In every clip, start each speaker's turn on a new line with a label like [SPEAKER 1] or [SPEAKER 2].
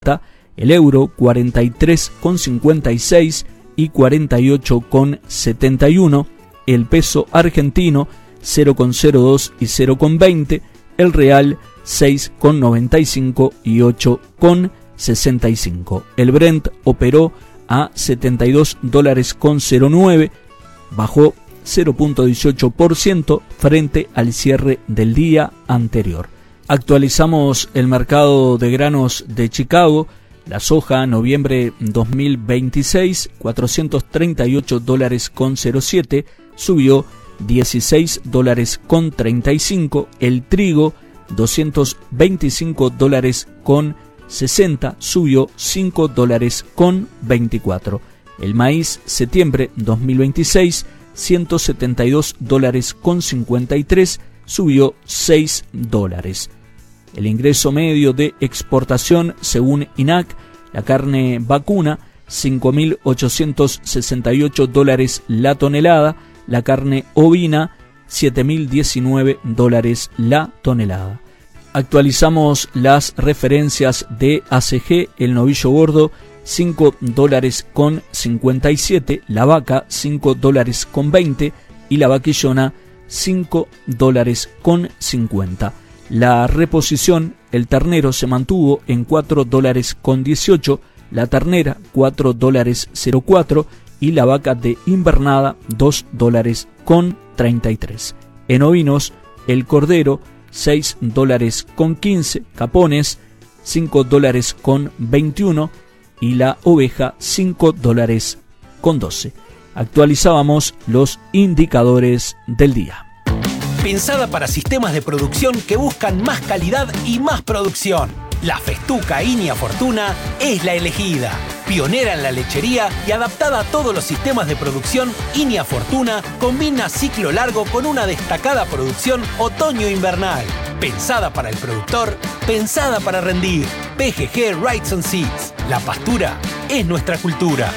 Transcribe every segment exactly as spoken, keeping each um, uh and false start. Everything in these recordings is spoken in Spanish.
[SPEAKER 1] el euro cuarenta y tres con cincuenta y seis y cuarenta y ocho con setenta y uno, el peso argentino cero con cero dos y cero con veinte, el real seis con noventa y cinco y ocho con sesenta y cinco. El Brent operó a setenta y dos dólares con cero nueve, bajó cero punto dieciocho por ciento frente al cierre del día anterior. Actualizamos el mercado de granos de Chicago. La soja noviembre dos mil veintiséis, cuatrocientos treinta y ocho dólares con cero siete, subió dieciséis dólares con treinta y cinco. El trigo doscientos veinticinco dólares con sesenta, subió cinco dólares con veinticuatro. El maíz septiembre dos mil veintiséis, ciento setenta y dos dólares con cincuenta y tres, subió seis dólares. El ingreso medio de exportación según I N A C, la carne vacuna, cinco mil ochocientos sesenta y ocho dólares la tonelada, la carne ovina, siete mil diecinueve dólares la tonelada. Actualizamos las referencias de A C G, el novillo gordo, cinco dólares con cincuenta y siete, la vaca, cinco dólares con veinte y la vaquillona, cinco dólares con cincuenta. La reposición, el ternero se mantuvo en cuatro dólares con dieciocho, la ternera cuatro dólares cero cuatro y la vaca de invernada dos dólares con treinta y tres. En ovinos, el cordero seis dólares con quince, capones cinco dólares con veintiuno y la oveja cinco dólares con doce. Actualizábamos los indicadores del día.
[SPEAKER 2] Pensada para sistemas de producción que buscan más calidad y más producción. La Festuca Inia Fortuna es la elegida. Pionera en la lechería y adaptada a todos los sistemas de producción, Inia Fortuna combina ciclo largo con una destacada producción otoño-invernal. Pensada para el productor, pensada para rendir. P G G Rights and Seeds. La pastura es nuestra cultura.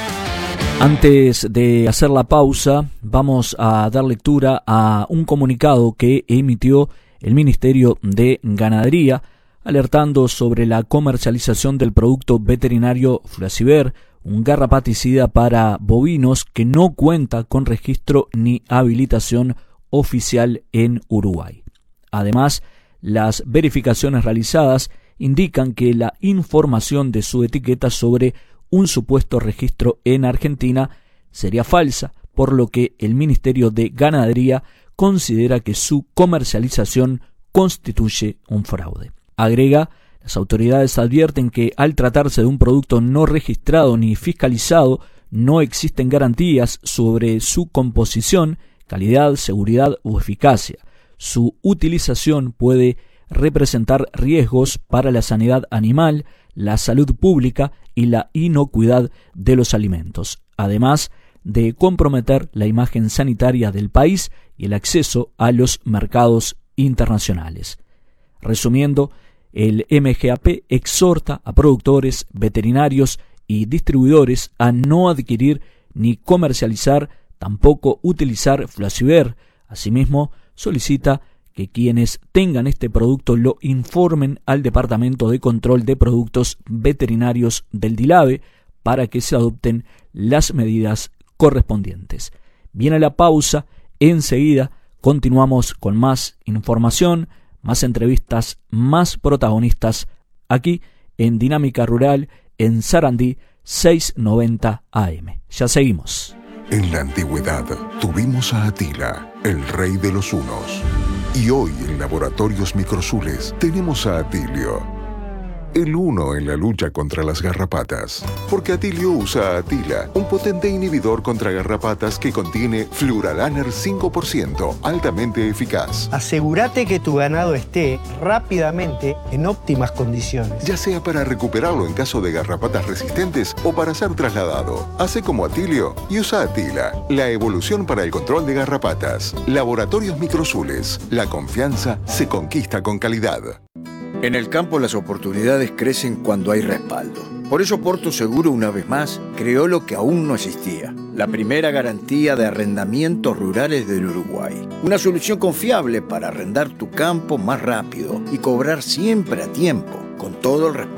[SPEAKER 1] Antes de hacer la pausa, vamos a dar lectura a un comunicado que emitió el Ministerio de Ganadería, alertando sobre la comercialización del producto veterinario Fluaciver, un garrapaticida para bovinos que no cuenta con registro ni habilitación oficial en Uruguay. Además, las verificaciones realizadas indican que la información de su etiqueta sobre un supuesto registro en Argentina sería falsa, por lo que el Ministerio de Ganadería considera que su comercialización constituye un fraude. Agrega, las autoridades advierten que al tratarse de un producto no registrado ni fiscalizado, no existen garantías sobre su composición, calidad, seguridad o eficacia. Su utilización puede representar riesgos para la sanidad animal, la salud pública y la inocuidad de los alimentos, además de comprometer la imagen sanitaria del país y el acceso a los mercados internacionales. Resumiendo, el M G A P exhorta a productores, veterinarios y distribuidores a no adquirir ni comercializar, tampoco utilizar Fluaciver. Asimismo, solicita que quienes tengan este producto lo informen al Departamento de Control de Productos Veterinarios del DILAVE para que se adopten las medidas correspondientes. Viene la pausa, enseguida continuamos con más información, más entrevistas, más protagonistas, aquí en Dinámica Rural, en Sarandí seiscientos noventa A M. Ya seguimos.
[SPEAKER 3] En la antigüedad tuvimos a Atila, el rey de los hunos. Y hoy en Laboratorios Microsules tenemos a Atilio, el uno en la lucha contra las garrapatas. Porque Atilio usa a Atila, un potente inhibidor contra garrapatas que contiene Fluralaner cinco por ciento, altamente eficaz.
[SPEAKER 4] Asegúrate que tu ganado esté rápidamente en óptimas condiciones.
[SPEAKER 3] Ya sea para recuperarlo en caso de garrapatas resistentes o para ser trasladado. Hace como Atilio y usa Atila, la evolución para el control de garrapatas. Laboratorios Microsules, la confianza se conquista con calidad.
[SPEAKER 5] En el campo las oportunidades crecen cuando hay respaldo. Por eso Porto Seguro, una vez más, creó lo que aún no existía: la primera garantía de arrendamientos rurales del Uruguay. Una solución confiable para arrendar tu campo más rápido y cobrar siempre a tiempo, con todo el respaldo de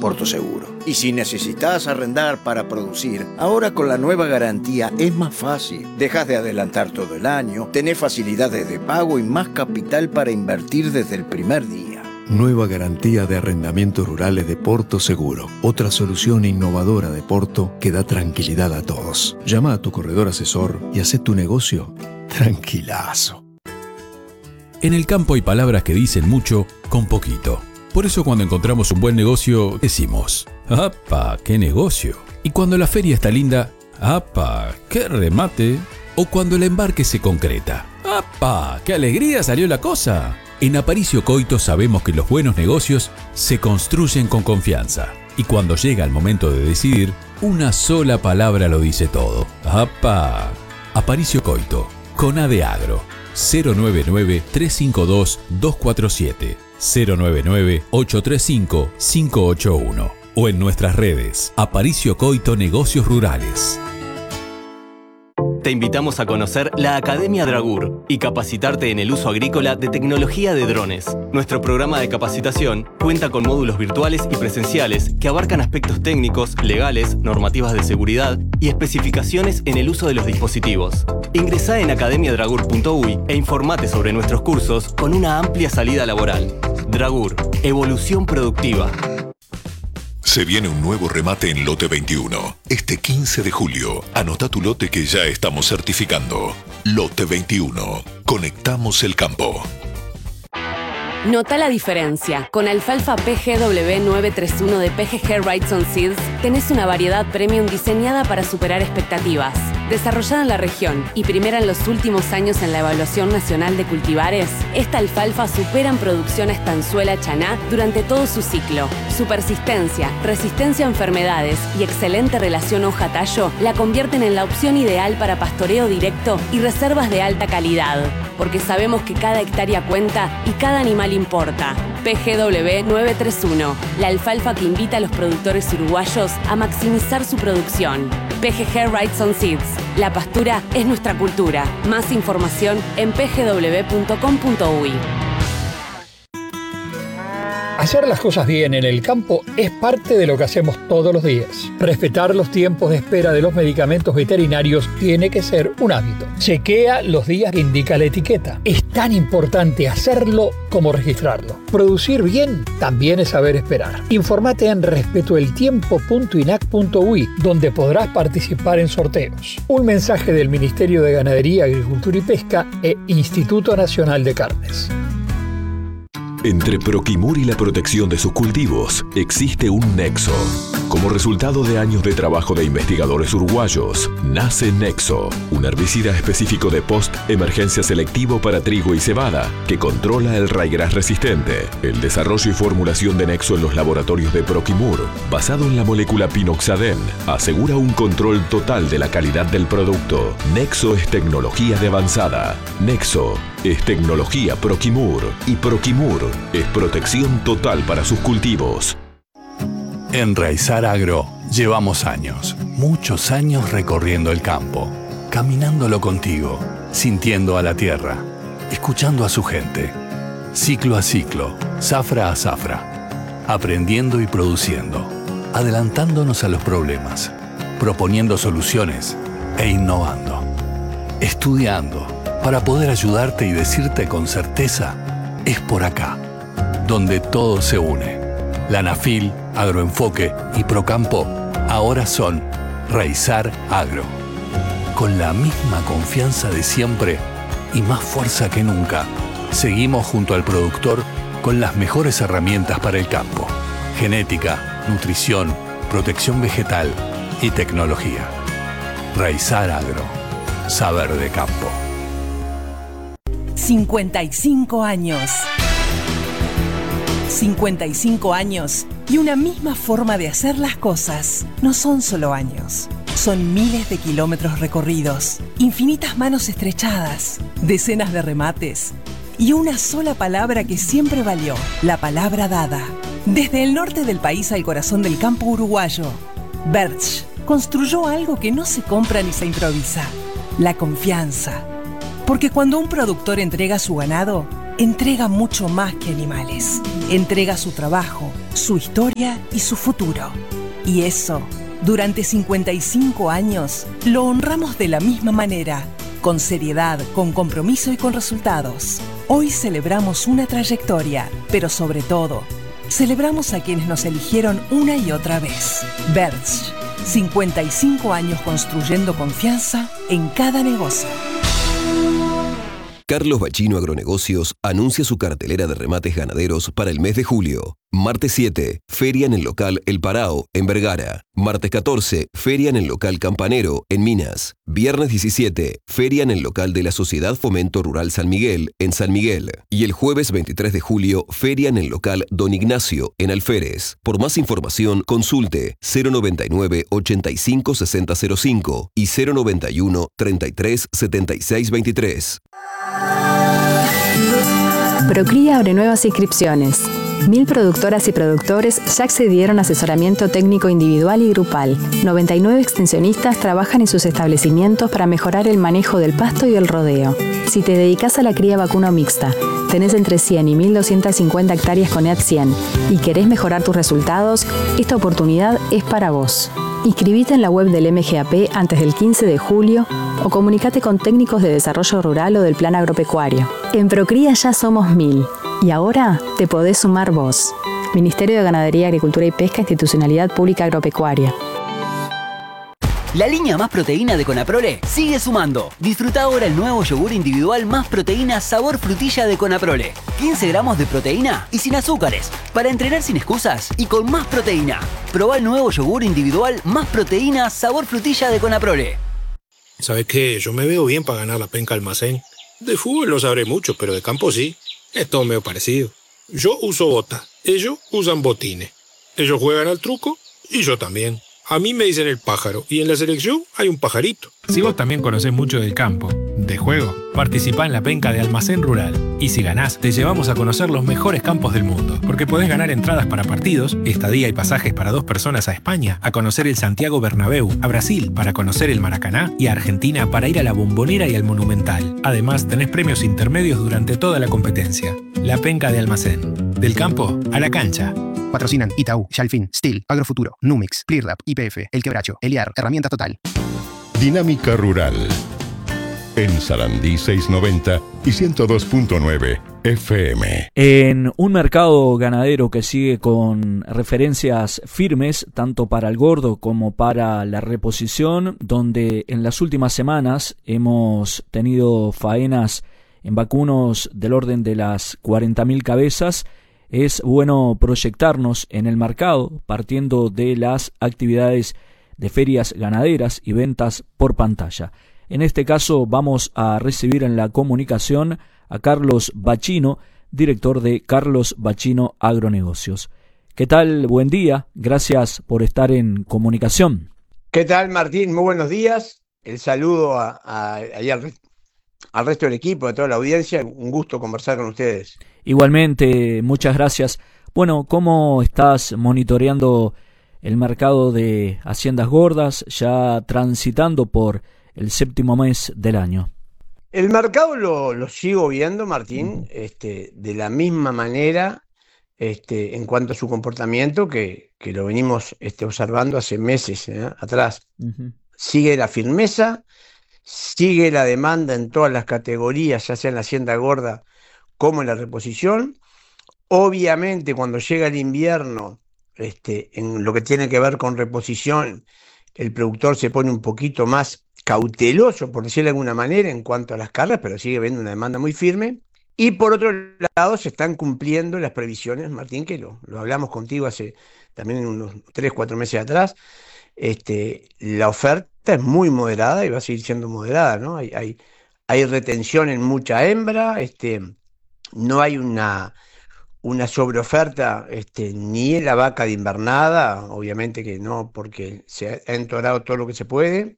[SPEAKER 5] Porto Seguro. Y si necesitas arrendar para producir, ahora con la nueva garantía es más fácil. Dejas de adelantar todo el año, tenés facilidades de pago y más capital para invertir desde el primer día.
[SPEAKER 6] Nueva garantía de arrendamientos rurales de Porto Seguro. Otra solución innovadora de Porto que da tranquilidad a todos. Llama a tu corredor asesor y haz tu negocio tranquilazo.
[SPEAKER 7] En el campo hay palabras que dicen mucho con poquito. Por eso cuando encontramos un buen negocio, decimos, ¡apa, qué negocio! Y cuando la feria está linda, ¡apa, qué remate! O cuando el embarque se concreta, ¡apa, qué alegría salió la cosa! En Aparicio Coito sabemos que los buenos negocios se construyen con confianza. Y cuando llega el momento de decidir, una sola palabra lo dice todo. ¡Apa! Aparicio Coito, con A de Agro. cero nueve nueve, tres cinco dos, dos cuatro siete, cero nueve nueve, ocho tres cinco, cinco ocho uno o en nuestras redes, Aparicio Coito Negocios Rurales.
[SPEAKER 8] Te invitamos a conocer la Academia Dragur y capacitarte en el uso agrícola de tecnología de drones. Nuestro programa de capacitación cuenta con módulos virtuales y presenciales que abarcan aspectos técnicos, legales, normativas de seguridad y especificaciones en el uso de los dispositivos. Ingresá en academia dragur punto uy e informate sobre nuestros cursos con una amplia salida laboral. Dragur, evolución productiva.
[SPEAKER 3] Se viene un nuevo remate en Lote veintiuno. Este quince de julio, anota tu lote que ya estamos certificando. Lote veintiuno. Conectamos el campo.
[SPEAKER 9] Nota la diferencia. Con alfalfa P G W nueve tres uno de P G G Wrightson Seeds tenés una variedad premium diseñada para superar expectativas. Desarrollada en la región y primera en los últimos años en la Evaluación Nacional de Cultivares, esta alfalfa supera en producción a estanzuela chaná durante todo su ciclo. Su persistencia, resistencia a enfermedades y excelente relación hoja-tallo la convierten en la opción ideal para pastoreo directo y reservas de alta calidad. Porque sabemos que cada hectárea cuenta y cada animal importa. P G W nueve tres uno, la alfalfa que invita a los productores uruguayos a maximizar su producción. P G G Wrightson Seeds, la pastura es nuestra cultura. Más información en p g w punto com punto uy.
[SPEAKER 10] Hacer las cosas bien en el campo es parte de lo que hacemos todos los días. Respetar los tiempos de espera de los medicamentos veterinarios tiene que ser un hábito. Chequea los días que indica la etiqueta. Es tan importante hacerlo como registrarlo. Producir bien también es saber esperar. Infórmate en respeto el tiempo punto inac punto uy, donde podrás participar en sorteos. Un mensaje del Ministerio de Ganadería, Agricultura y Pesca e Instituto Nacional de Carnes.
[SPEAKER 11] Entre Proquimur y la protección de sus cultivos existe un nexo. Como resultado de años de trabajo de investigadores uruguayos, nace Nexo, un herbicida específico de post-emergencia selectivo para trigo y cebada que controla el raigras resistente. El desarrollo y formulación de Nexo en los laboratorios de Proquimur, basado en la molécula pinoxadén, asegura un control total de la calidad del producto. Nexo es tecnología de avanzada. Nexo es tecnología Proquimur y Proquimur es protección total para sus cultivos.
[SPEAKER 12] En Raizar Agro llevamos años, muchos años recorriendo el campo, caminándolo contigo, sintiendo a la tierra, escuchando a su gente, ciclo a ciclo, zafra a zafra, aprendiendo y produciendo, adelantándonos a los problemas, proponiendo soluciones e innovando, estudiando para poder ayudarte y decirte con certeza, es por acá, donde todo se une. La ANAFIL, Agroenfoque y Procampo ahora son Raizar Agro. Con la misma confianza de siempre y más fuerza que nunca, seguimos junto al productor con las mejores herramientas para el campo. Genética, nutrición, protección vegetal y tecnología. Raizar Agro. Saber de campo.
[SPEAKER 13] cincuenta y cinco años. cincuenta y cinco años y una misma forma de hacer las cosas. No son solo años, son miles de kilómetros recorridos, infinitas manos estrechadas, decenas de remates y una sola palabra que siempre valió, la palabra dada. Desde el norte del país al corazón del campo uruguayo, Bertsch construyó algo que no se compra ni se improvisa, la confianza. Porque cuando un productor entrega su ganado, entrega mucho más que animales. Entrega su trabajo, su historia y su futuro. Y eso, durante cincuenta y cinco años, lo honramos de la misma manera, con seriedad, con compromiso y con resultados. Hoy celebramos una trayectoria, pero sobre todo, celebramos a quienes nos eligieron una y otra vez. Bertsch, cincuenta y cinco años construyendo confianza en cada negocio.
[SPEAKER 14] Carlos Bachino Agronegocios anuncia su cartelera de remates ganaderos para el mes de julio. Martes siete, feria en el local El Parao, en Vergara. Martes catorce, feria en el local Campanero, en Minas. Viernes diecisiete, feria en el local de la Sociedad Fomento Rural San Miguel, en San Miguel. Y el jueves veintitrés de julio, feria en el local Don Ignacio, en Alférez. Por más información, consulte cero noventa y nueve, ochenta y cinco, sesenta cero cinco y cero noventa y uno, treinta y tres, setenta y seis veintitrés.
[SPEAKER 15] Procría abre nuevas inscripciones. Mil productoras y productores ya accedieron a asesoramiento técnico individual y grupal. noventa y nueve extensionistas trabajan en sus establecimientos para mejorar el manejo del pasto y el rodeo. Si te dedicas a la cría vacuno mixta, tenés entre cien y mil doscientas cincuenta hectáreas con E A T cien y querés mejorar tus resultados, esta oportunidad es para vos. Inscribite en la web del M G A P antes del quince de julio o comunicate con técnicos de desarrollo rural o del plan agropecuario. En Procría ya somos mil y ahora te podés sumar vos. Ministerio de Ganadería, Agricultura y Pesca, Institucionalidad Pública Agropecuaria.
[SPEAKER 16] La línea Más Proteína de Conaprole sigue sumando. Disfruta ahora el nuevo yogur individual Más Proteína sabor frutilla de Conaprole. quince gramos de proteína y sin azúcares. Para entrenar sin excusas y con más proteína. Probá el nuevo yogur individual Más Proteína sabor frutilla de Conaprole.
[SPEAKER 17] ¿Sabes qué? Yo me veo bien para ganar la penca almacén. De fútbol no sabré mucho, pero de campo sí. Es todo medio parecido. Yo uso bota, ellos usan botines. Ellos juegan al truco y yo también. A mí me dicen el pájaro y en la selección hay un pajarito.
[SPEAKER 18] Si vos también conocés mucho del campo, de juego, participá en la penca de Almacén Rural. Y si ganás, te llevamos a conocer los mejores campos del mundo. Porque podés ganar entradas para partidos, estadía y pasajes para dos personas a España, a conocer el Santiago Bernabéu, a Brasil para conocer el Maracaná y a Argentina para ir a la Bombonera y al Monumental. Además, tenés premios intermedios durante toda la competencia. La penca de Almacén. Del campo a la cancha.
[SPEAKER 19] Patrocinan Itaú, Shalfin, Steel, Agrofuturo, Numix, Clearlab, I P F, El Quebracho, Eliar, Herramienta Total.
[SPEAKER 20] Dinámica Rural. En Sarandí seiscientos noventa y ciento dos punto nueve F M.
[SPEAKER 1] En un mercado ganadero que sigue con referencias firmes, tanto para el gordo como para la reposición, donde en las últimas semanas hemos tenido faenas en vacunos del orden de las cuarenta mil cabezas, es bueno proyectarnos en el mercado partiendo de las actividades de ferias ganaderas y ventas por pantalla. En este caso vamos a recibir en la comunicación a Carlos Bachino, director de Carlos Bachino Agronegocios. ¿Qué tal? Buen día, gracias por estar en comunicación.
[SPEAKER 4] ¿Qué tal, Martín? Muy buenos días. El saludo a, a, ahí al, re, al resto del equipo, a toda la audiencia. Un gusto conversar con ustedes.
[SPEAKER 1] Igualmente, muchas gracias. Bueno, ¿cómo estás monitoreando el mercado de haciendas gordas, ya transitando por el séptimo mes del año?
[SPEAKER 4] El mercado lo, lo sigo viendo, Martín, este, de la misma manera este, en cuanto a su comportamiento que, que lo venimos este, observando hace meses ¿eh? atrás. Uh-huh. Sigue la firmeza, sigue la demanda en todas las categorías, ya sea en la hacienda gorda como en la reposición. Obviamente cuando llega el invierno, este, en lo que tiene que ver con reposición, el productor se pone un poquito más cauteloso, por decirlo de alguna manera, en cuanto a las cargas, pero sigue habiendo una demanda muy firme. Y por otro lado se están cumpliendo las previsiones, Martín, que lo, lo hablamos contigo hace también unos tres, cuatro meses atrás. Este, la oferta es muy moderada y va a seguir siendo moderada, ¿no? Hay, hay, hay retención en mucha hembra, este, no hay una, una sobreoferta este, ni en la vaca de invernada, obviamente que no, porque se ha entorado todo lo que se puede.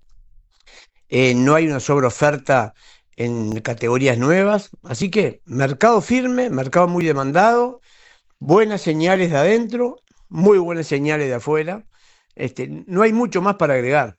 [SPEAKER 4] Eh, no hay una sobreoferta en categorías nuevas, así que mercado firme, mercado muy demandado, buenas señales de adentro, muy buenas señales de afuera. Este, no hay mucho más para agregar.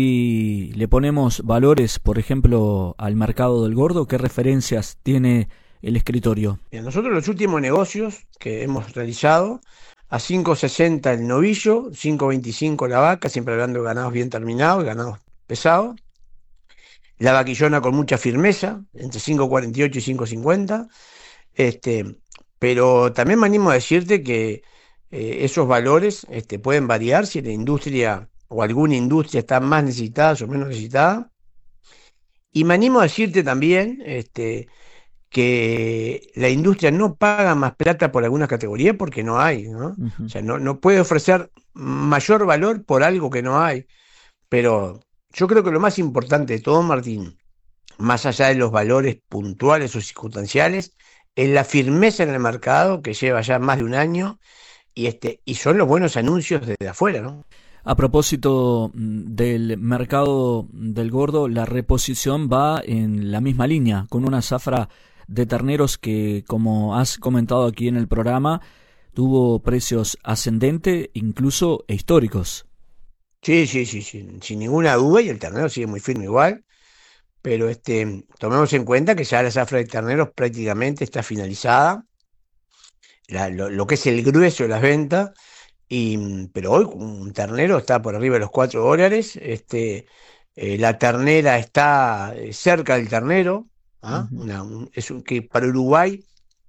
[SPEAKER 1] Si le ponemos valores, por ejemplo, al mercado del gordo, ¿qué referencias tiene el escritorio?
[SPEAKER 4] Bien, nosotros los últimos negocios que hemos realizado, a cinco sesenta el novillo, cinco veinticinco la vaca, siempre hablando de ganados bien terminados, ganados pesados. La vaquillona con mucha firmeza, entre cinco cuarenta y ocho y cinco cincuenta. Este, pero también me animo a decirte que eh, esos valores este, pueden variar si la industria o alguna industria está más necesitada o menos necesitada. Y me animo a decirte también este, que la industria no paga más plata por algunas categorías porque no hay, ¿no? Uh-huh. O sea, no, no puede ofrecer mayor valor por algo que no hay. Pero yo creo que lo más importante de todo, Martín, más allá de los valores puntuales o circunstanciales, es la firmeza en el mercado que lleva ya más de un año y, este, y son los buenos anuncios desde afuera, ¿no?
[SPEAKER 1] A propósito del mercado del gordo, la reposición va en la misma línea, con una zafra de terneros que, como has comentado aquí en el programa, tuvo precios ascendentes, incluso históricos.
[SPEAKER 4] Sí, sí, sí, sí, sin ninguna duda, y el ternero sigue muy firme igual, pero este, tomemos en cuenta que ya la zafra de terneros prácticamente está finalizada, la, lo, lo que es el grueso de las ventas. Y, pero hoy un ternero está por arriba de los cuatro dólares, este, eh, la ternera está cerca del ternero, ¿ah? Uh-huh. Una, un, es un, que para Uruguay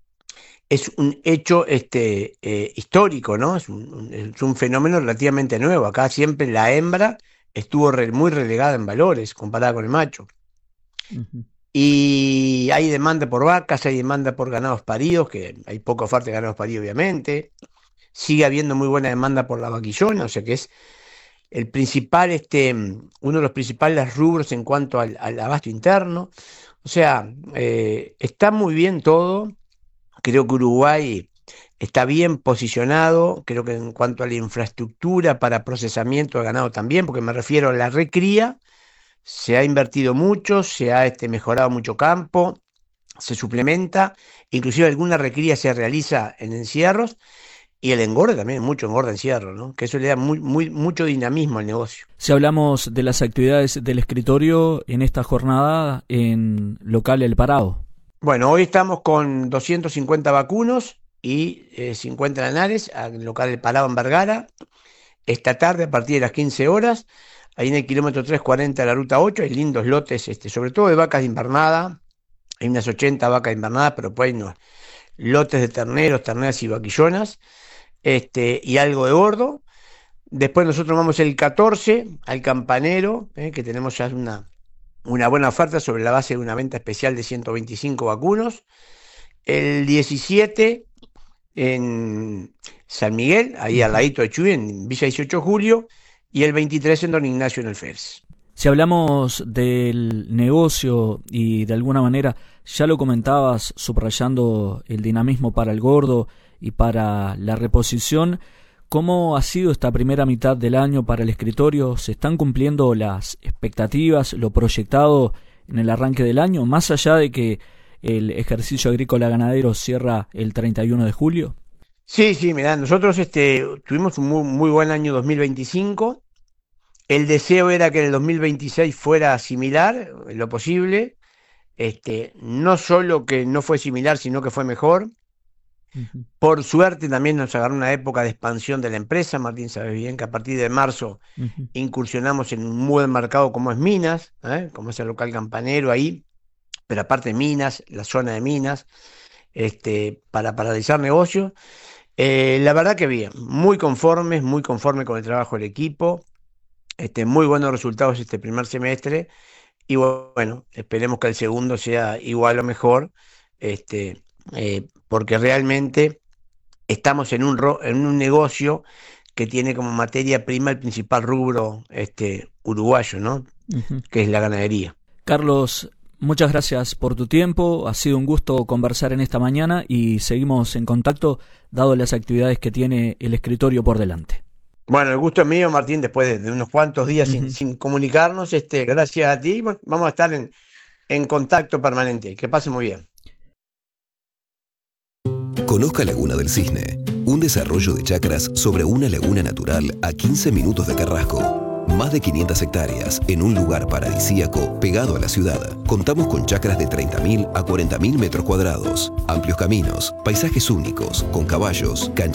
[SPEAKER 4] es un hecho este, eh, histórico, ¿no? Es un, un, es un fenómeno relativamente nuevo. Acá siempre la hembra estuvo re, muy relegada en valores comparada con el macho. Uh-huh. Y hay demanda por vacas, hay demanda por ganados paridos, que hay poca oferta de ganados paridos obviamente. Sigue habiendo muy buena demanda por la vaquillona, o sea que es el principal, este, uno de los principales rubros en cuanto al, al abasto interno. O sea, eh, está muy bien todo. Creo que Uruguay está bien posicionado. Creo que en cuanto a la infraestructura para procesamiento de ganado también, porque me refiero a la recría, se ha invertido mucho, se ha este, mejorado mucho campo, se suplementa, inclusive alguna recría se realiza en encierros. Y el engorde también, mucho engorde encierro, ¿no? Que eso le da muy, muy, mucho dinamismo al negocio.
[SPEAKER 1] Si hablamos de las actividades del escritorio en esta jornada en local El Parao.
[SPEAKER 4] Bueno, hoy estamos con doscientos cincuenta vacunos y eh, cincuenta lanares al local El Parao en Vergara. Esta tarde, a partir de las quince horas, ahí en el kilómetro trescientos cuarenta de la ruta ocho, hay lindos lotes, este, sobre todo de vacas de invernada. Hay unas ochenta vacas de invernada, pero pues hay unos lotes de terneros, terneras y vaquillonas. Este, y algo de gordo. Después nosotros vamos el catorce al Campanero, eh, que tenemos ya una, una buena oferta sobre la base de una venta especial de ciento veinticinco vacunos. El diecisiete en San Miguel, ahí al ladito de Chuy, en Villa dieciocho de Julio, y el veintitrés en Don Ignacio en el Fers.
[SPEAKER 1] Si hablamos del negocio y de alguna manera, ya lo comentabas subrayando el dinamismo para el gordo y para la reposición, ¿cómo ha sido esta primera mitad del año para el escritorio? ¿Se están cumpliendo las expectativas, lo proyectado en el arranque del año, más allá de que el ejercicio agrícola ganadero cierra el treinta y uno de julio?
[SPEAKER 4] Sí, sí, mirá, nosotros este, tuvimos un muy, muy buen año dos mil veinticinco. El deseo era que el dos mil veintiséis fuera similar, en lo posible. Este, no solo que no fue similar, sino que fue mejor. Uh-huh. Por suerte también nos agarró una época de expansión de la empresa. Martín, sabes bien que a partir de marzo uh-huh. incursionamos en un buen mercado como es Minas, ¿eh? como es el local Campanero ahí, pero aparte Minas, la zona de Minas, este, para, para realizar negocios. Eh, la verdad que bien, muy conformes, muy conforme con el trabajo del equipo. Este, muy buenos resultados este primer semestre y bueno, esperemos que el segundo sea igual o mejor, este, eh, porque realmente estamos en un, ro- en un negocio que tiene como materia prima el principal rubro este, uruguayo, ¿no? Uh-huh. Que es la ganadería.
[SPEAKER 1] Carlos, muchas gracias por tu tiempo, ha sido un gusto conversar en esta mañana y seguimos en contacto dado las actividades que tiene el escritorio por delante.
[SPEAKER 4] Bueno, el gusto es mío, Martín, después de, de unos cuantos días uh-huh. sin, sin comunicarnos, este, gracias a ti, bueno, vamos a estar en, en contacto permanente. Que pase muy bien.
[SPEAKER 14] Conozca Laguna del Cisne, un desarrollo de chacras sobre una laguna natural a quince minutos de Carrasco. Más de quinientas hectáreas en un lugar paradisíaco pegado a la ciudad. Contamos con chacras de treinta mil a cuarenta mil metros cuadrados, amplios caminos, paisajes únicos, con caballos, canchas